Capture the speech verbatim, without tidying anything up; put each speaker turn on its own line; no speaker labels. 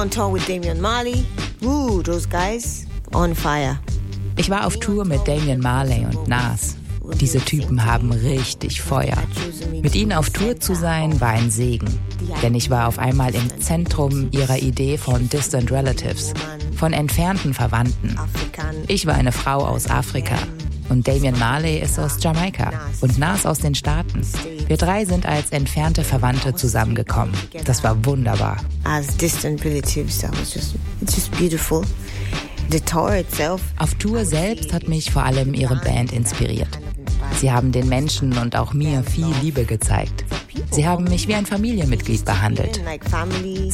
On tour with Damian Marley. Woo, those guys on fire.
Ich war auf Tour mit Damian Marley und Nas. Diese Typen haben richtig Feuer. Mit ihnen auf Tour zu sein, war ein Segen. Denn ich war auf einmal im Zentrum ihrer Idee von Distant Relatives, von entfernten Verwandten. Ich war eine Frau aus Afrika und Damian Marley ist aus Jamaika und Nas aus den Staaten. Wir drei sind als entfernte Verwandte zusammengekommen. Das war wunderbar.
As distant relatives, that was just, it's just beautiful. The tour itself.
Auf Tour selbst hat mich vor allem ihre Band inspiriert. Sie haben den Menschen und auch mir viel Liebe gezeigt. Sie haben mich wie ein Familienmitglied behandelt.